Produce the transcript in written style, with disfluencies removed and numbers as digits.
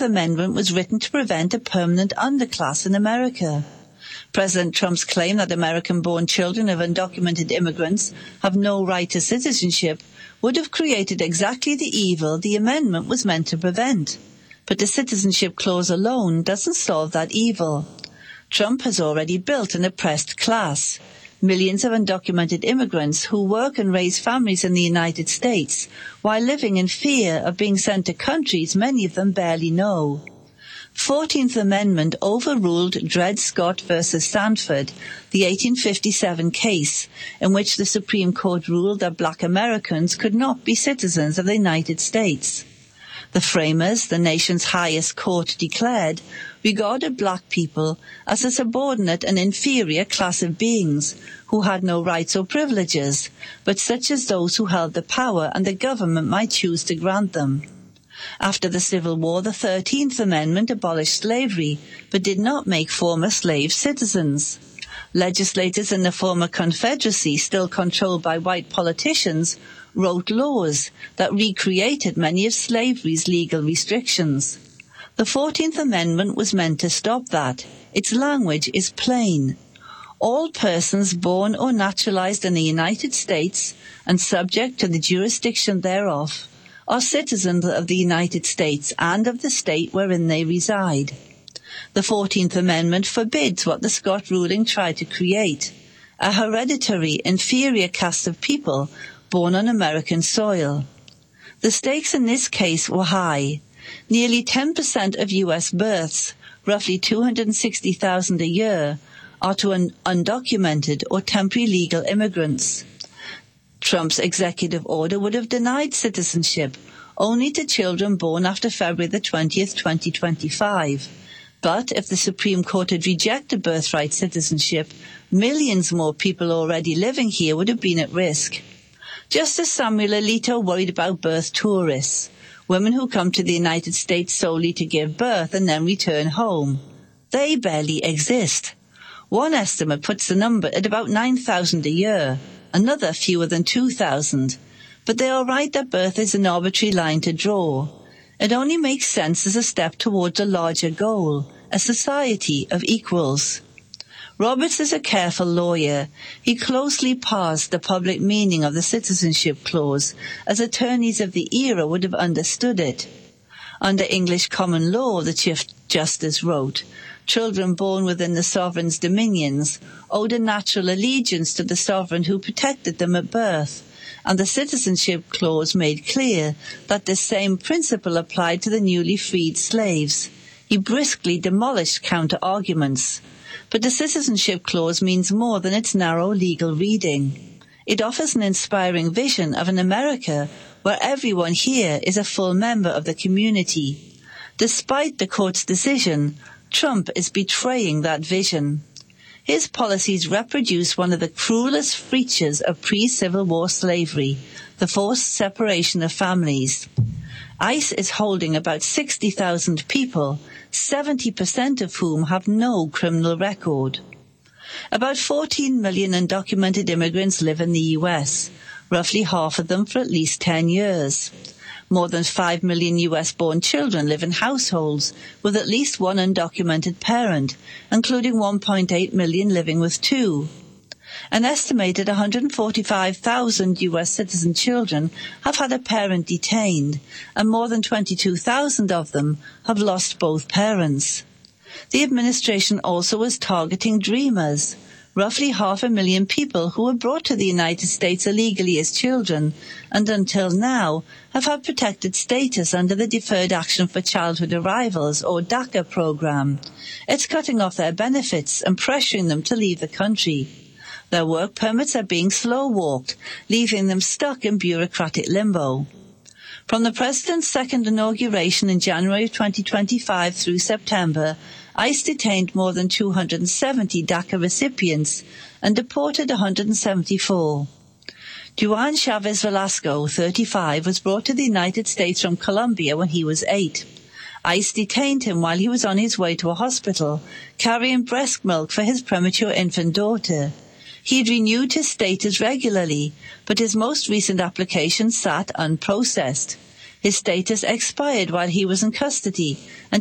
Amendment was written to prevent a permanent underclass in America. President Trump's claim that American-born children of undocumented immigrants have no right to citizenship would have created exactly the evil the amendment was meant to prevent. But the citizenship clause alone doesn't solve that evil. Trump has already built an oppressed class. Millions of undocumented immigrants who work and raise families in the United States while living in fear of being sent to countries many of them barely know. 14th Amendment overruled Dred Scott versus Sandford, the 1857 case in which the Supreme Court ruled that black Americans could not be citizens of the United States. The framers, the nation's highest court declared, regarded black people as a subordinate and inferior class of beings who had no rights or privileges, but such as those who held the power and the government might choose to grant them. After the Civil War, the 13th Amendment abolished slavery, but did not make former slaves citizens. Legislators in the former Confederacy, still controlled by white politicians, wrote laws that recreated many of slavery's legal restrictions. The 14th Amendment was meant to stop that. Its language is plain. All persons born or naturalized in the United States and subject to the jurisdiction thereof are citizens of the United States and of the state wherein they reside. The 14th Amendment forbids what the Scott ruling tried to create, a hereditary, inferior caste of people born on American soil. The stakes in this case were high. Nearly 10% of U.S. births, roughly 260,000 a year, are to undocumented or temporary legal immigrants. Trump's executive order would have denied citizenship only to children born after February the 20th, 2025. But if the Supreme Court had rejected birthright citizenship, millions more people already living here would have been at risk. Justice Samuel Alito worried about birth tourists, women who come to the United States solely to give birth and then return home. They barely exist. One estimate puts the number at about 9,000 a year, another fewer than 2,000. But they are right that birth is an arbitrary line to draw. It only makes sense as a step towards a larger goal, a society of equals. Roberts is a careful lawyer. He closely parsed the public meaning of the Citizenship Clause, as attorneys of the era would have understood it. Under English common law, the Chief Justice wrote, children born within the sovereign's dominions owed a natural allegiance to the sovereign who protected them at birth, and the Citizenship Clause made clear that this same principle applied to the newly freed slaves. He briskly demolished counter-arguments. But the Citizenship Clause means more than its narrow legal reading. It offers an inspiring vision of an America where everyone here is a full member of the community. Despite the court's decision, Trump is betraying that vision. His policies reproduce one of the cruelest features of pre-Civil War slavery, the forced separation of families. ICE is holding about 60,000 people, 70% of whom have no criminal record. About 14 million undocumented immigrants live in the U.S., roughly half of them for at least 10 years. More than 5 million U.S.-born children live in households with at least one undocumented parent, including 1.8 million living with two. An estimated 145,000 U.S. citizen children have had a parent detained, and more than 22,000 of them have lost both parents. The administration also is targeting dreamers, roughly 500,000 people who were brought to the United States illegally as children and until now have had protected status under the Deferred Action for Childhood Arrivals, or DACA program. It's cutting off their benefits and pressuring them to leave the country. Their work permits are being slow-walked, leaving them stuck in bureaucratic limbo. From the President's second inauguration in January 2025 through September, ICE detained more than 270 DACA recipients and deported 174. Juan Chavez Velasco, 35, was brought to the United States from Colombia when he was 8. ICE detained him while he was on his way to a hospital, carrying breast milk for his premature infant daughter. He had renewed his status regularly, but his most recent application sat unprocessed. His status expired while he was in custody, and